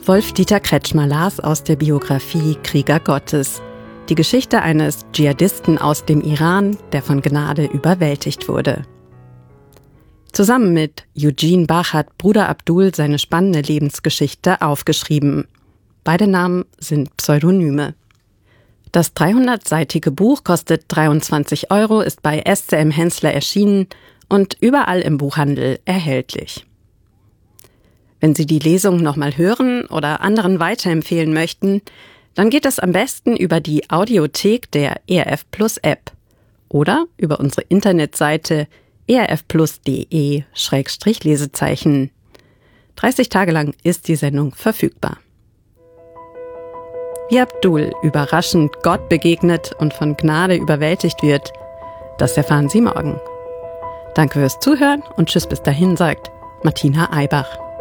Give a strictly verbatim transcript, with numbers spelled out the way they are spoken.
Wolf-Dieter Kretschmer las aus der Biografie Krieger Gottes. Die Geschichte eines Dschihadisten aus dem Iran, der von Gnade überwältigt wurde. Zusammen mit Eugene Bach hat Bruder Abdul seine spannende Lebensgeschichte aufgeschrieben. Beide Namen sind Pseudonyme. Das dreihundertseitige Buch kostet dreiundzwanzig Euro, ist bei S C M Hensler erschienen und überall im Buchhandel erhältlich. Wenn Sie die Lesung nochmal hören oder anderen weiterempfehlen möchten, dann geht das am besten über die Audiothek der E R F Plus App oder über unsere Internetseite e r f plus punkt d e Schrägstrich Lesezeichen. dreißig Tage lang ist die Sendung verfügbar. Wie Abdul überraschend Gott begegnet und von Gnade überwältigt wird, das erfahren Sie morgen. Danke fürs Zuhören und tschüss bis dahin, sagt Martina Eibach.